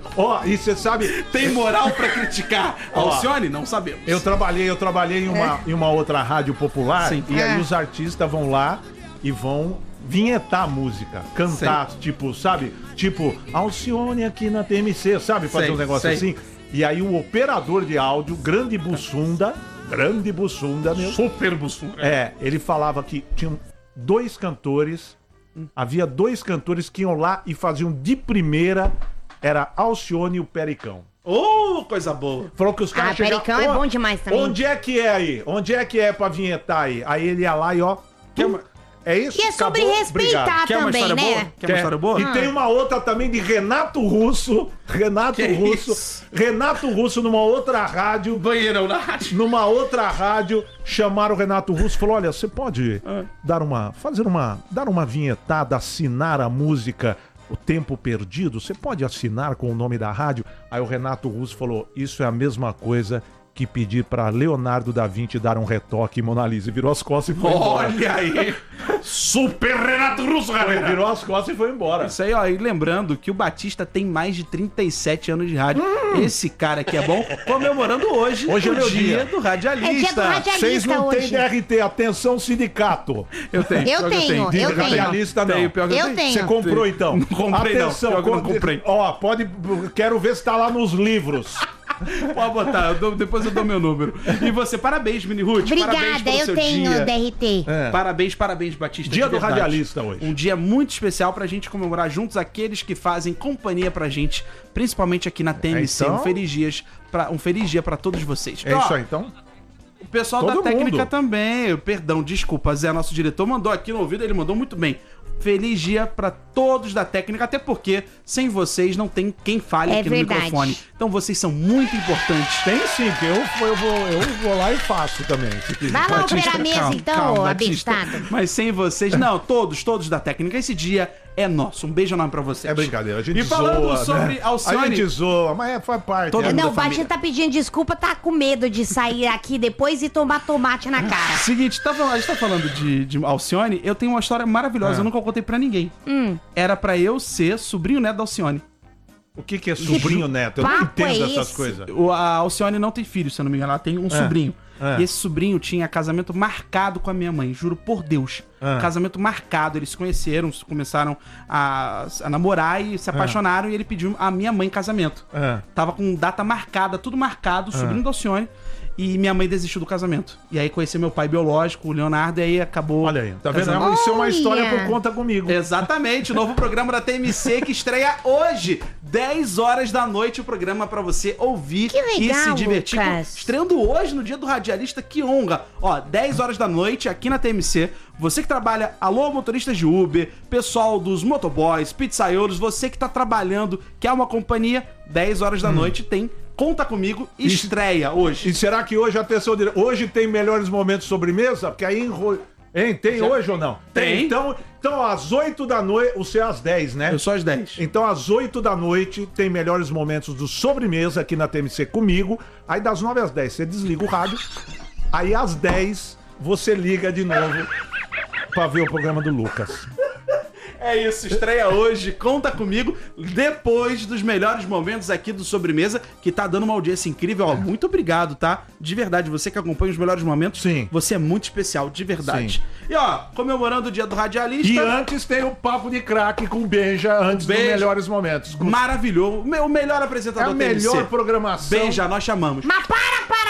Ó, e você sabe... Tem moral pra criticar Alcione? Não sabemos. Eu trabalhei em uma outra rádio popular. Sim. E aí os artistas vão lá e vão vinhetar a música, cantar, tipo, sabe? Tipo, Alcione aqui na TMC, sabe? Fazer um negócio assim. E aí o operador de áudio, grande Bussunda mesmo. Super Bussunda. Ele falava que tinham dois cantores, havia dois cantores que iam lá e faziam de primeira, era Alcione e o Pericão. Coisa boa. Falou que os caras chegavam... Pericão é bom demais também. Onde é que é aí? Onde é que é pra vinhetar aí? Aí ele ia lá e ó... É isso? E é sobre Acabou? respeitar Obrigado. Quer uma também, história né? boa? Quer uma história boa? E tem uma outra também de Renato Russo. Renato Russo numa outra rádio. Banheirão na rádio. Numa outra rádio, chamaram o Renato Russo e falou: olha, você pode dar uma vinhetada, assinar a música O Tempo Perdido? Você pode assinar com o nome da rádio? Aí o Renato Russo falou: isso é a mesma coisa que pedir pra Leonardo da Vinci dar um retoque em Mona Lisa. Virou as costas e foi embora. Olha aí. Super Renato Russo, galera. Virou as costas e foi embora. Isso aí, ó. E lembrando que o Batista tem mais de 37 anos de rádio. Esse cara aqui é bom. Comemorando hoje é o meu dia do radialista. É dia do radialista. Vocês não têm hoje. DRT, atenção sindicato. Eu tenho. Eu tenho. Radialista não. Pior que Eu tenho. Você comprou então? Não comprei, não. Atenção, Pior que eu não comprei. Ó, quero ver se tá lá nos livros. Pode botar, depois eu dou meu número. E você, parabéns, Mini Ruth. Parabéns Obrigada, pelo eu seu tenho dia. DRT. Parabéns, Batista. Dia de do verdade. radialista hoje. Um dia muito especial pra gente comemorar juntos aqueles que fazem companhia pra gente, principalmente aqui na TMC. Então? Um feliz dia pra todos vocês. É isso aí, então? O pessoal Todo da técnica mundo. também. Perdão, desculpa, Zé, nosso diretor, mandou aqui no ouvido, ele mandou muito bem. Feliz dia pra todos da técnica, até porque sem vocês não tem quem fale aqui verdade. no microfone. Então vocês são muito importantes. Tem sim, que eu vou lá e faço também. Se quiser. Vai lá Batista, operar a mesa calma, então, calma, ô Batista. abestado. Mas sem vocês, não, todos da técnica. Esse dia é nosso. Um beijo enorme pra vocês. É brincadeira, a gente E falando zoa, sobre né? Alcione... A gente zoa, mas faz parte. Todo é. mundo Não, da o Batista família. tá pedindo desculpa, tá com medo de sair aqui depois e tomar tomate na cara. Seguinte, a gente tá falando de Alcione, eu tenho uma história maravilhosa, eu nunca contei pra ninguém. Era pra eu ser sobrinho neto da Alcione. O que é sobrinho neto? Eu não papo entendo é essas esse? coisas. A Alcione não tem filho, se eu não me engano, ela tem um sobrinho. E esse sobrinho tinha casamento marcado com a minha mãe, juro por Deus. Casamento marcado, eles se conheceram, começaram a namorar e se apaixonaram e ele pediu a minha mãe em casamento. Tava com data marcada, tudo marcado, sobrinho da Alcione. E minha mãe desistiu do casamento. E aí conheci meu pai biológico, o Leonardo, e aí acabou... Olha aí, tá vendo? casando. Isso é uma história Olha. por conta comigo. Exatamente, o novo programa da TMC que estreia hoje, 10 horas da noite, o programa pra você ouvir Que legal, e se divertir. Lucas. Estreando hoje, no dia do radialista, que honra. Ó, 10 horas da noite, aqui na TMC, você que trabalha, alô motoristas de Uber, pessoal dos motoboys, pizzaiolos, você que tá trabalhando, quer uma companhia, 10 horas da noite tem Conta Comigo, estreia hoje. E será que hoje, atenção, hoje tem melhores momentos de sobremesa? Porque aí Hein, tem hoje ou não? Tem. Então às 8 da noite, o seu é às 10, né? Eu sou às 10. Então, às 8 da noite, tem melhores momentos do sobremesa aqui na TMC comigo. Aí, das 9 às 10, você desliga o rádio. Aí, às 10, você liga de novo pra ver o programa do Lucas. É isso, estreia hoje, Conta Comigo, depois dos melhores momentos aqui do Sobremesa, que tá dando uma audiência incrível. Ó, muito obrigado, tá? De verdade, você que acompanha os melhores momentos, Sim. Você é muito especial, de verdade. Sim. E ó, comemorando o dia do radialista... E antes tem o Papo de Craque com Beija, antes dos melhores momentos. Maravilhoso, o melhor É apresentador a da TMC. melhor programação. Beija, nós chamamos. Mas para!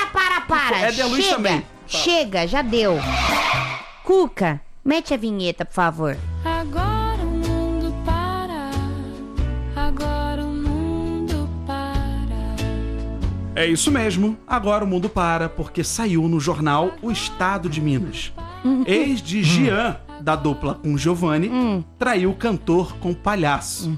É de Luiz Chega, também. chega, já deu. Cuca, mete a vinheta, por favor. Agora o mundo para. Agora o mundo para. É isso mesmo, agora o mundo para, porque saiu no jornal O Estado de Minas. Ex de Jean, da dupla com Giovanni, traiu o cantor com palhaço.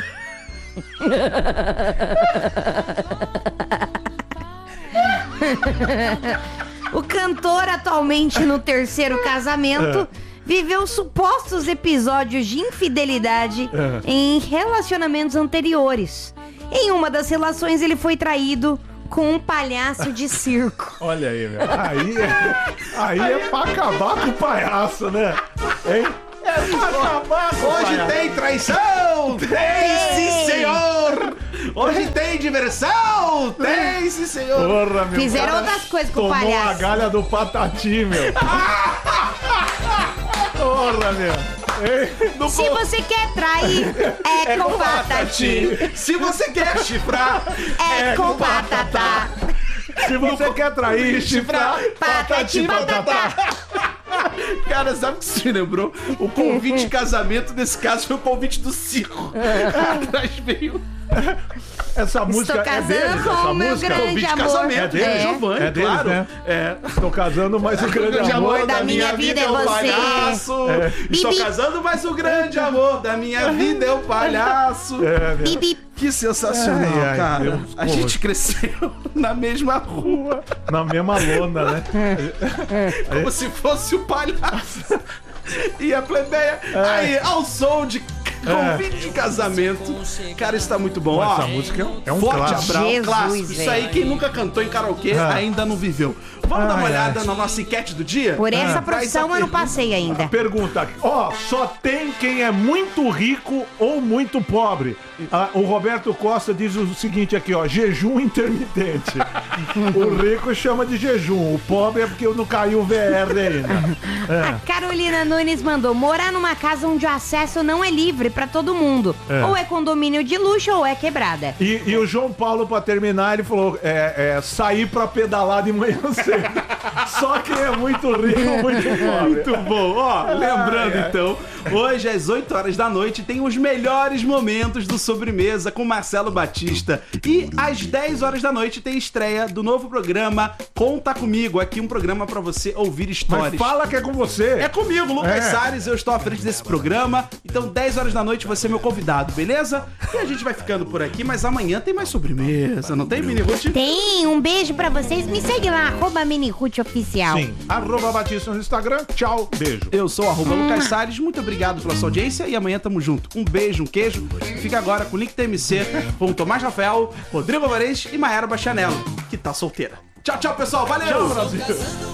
O cantor, atualmente no terceiro casamento, viveu supostos episódios de infidelidade em relacionamentos anteriores. Em uma das relações, ele foi traído com um palhaço de circo. Olha aí, velho. Aí é pra acabar com o palhaço, né? Hein? É pra acabar com o Hoje palhaço. tem traição! Tem, sim, senhor! Hoje tem diversão! Tem, sim, senhor! Porra, meu. Fizeram outras coisas com o Tomou a palhaço. galha do Patati, meu. Porra, meu. Se você quer trair, é com Patati. Se você quer chifrar, É com Patatá. Se você quer trair, chifrar, Patati, patatá. Cara, sabe o que isso me lembrou? O convite de casamento, nesse caso, foi o convite do circo. Atrás veio Essa música Estou é deles, casando essa com o meu música. grande convite de amor. casamento. deles, É. Giovanni, É deles, claro. né? É. Estou casando, mas o grande amor da minha vida é o você. palhaço. Estou Bibi. casando, mas o grande amor da minha vida é o palhaço. É, meu. Bibi. Que sensacional, Ai, ai, cara. Deus, A gente cresceu na mesma rua, Na mesma lona, né? como se fosse o palhaço e a plebeia. Aí, ao som de convite de casamento. Cara, está muito bom. Ó, Essa música é um Forte clássico. abraço, Jesus, clássico. Isso aí, velho. quem nunca cantou em karaokê ainda não viveu. Vamos dar uma olhada na nossa enquete do dia? Por essa Traz profissão a eu não pergunta. passei ainda. Pergunta, ó, só tem quem é muito rico ou muito pobre. O Roberto Costa diz o seguinte aqui, ó, jejum intermitente. O rico chama de jejum, o pobre é porque não caiu o VR ainda. A Carolina Nunes mandou morar numa casa onde o acesso não é livre pra todo mundo. Ou é condomínio de luxo ou é quebrada. E o João Paulo, pra terminar, ele falou, sair pra pedalar de manhã cedo. Só quem é muito rico, muito pobre. Muito bom. Ó, lembrando então, hoje às 8 horas da noite tem os melhores momentos do Sobremesa com Marcelo Batista. E às 10 horas da noite tem estreia do novo programa Conta Comigo. Aqui um programa pra você ouvir histórias. Mas fala que é com você. É comigo, Lucas Salles, eu estou à frente desse programa. Então, 10 horas da noite, você é meu convidado, beleza? E a gente vai ficando por aqui, mas amanhã tem mais sobremesa, não tem, Mini Ruth? Tem, um beijo pra vocês. Me segue lá, @MiniRuthOficial. Sim, @Batista no Instagram. Tchau, beijo. Eu sou o Lucas Salles, muito obrigado pela sua audiência e amanhã tamo junto. Um beijo, um queijo. Fica agora com o Link TMC, com o Tomás Rafael, Rodrigo Alvarez e Maera Bachanello, que tá solteira. Tchau, tchau, pessoal. Valeu! Tchau, Brasil.